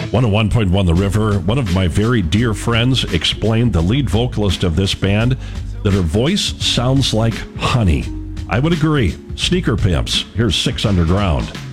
101.1 The River. One of my very dear friends explained, the lead vocalist of this band, that her voice sounds like honey. I would agree. Sneaker Pimps. Here's 6 Underground.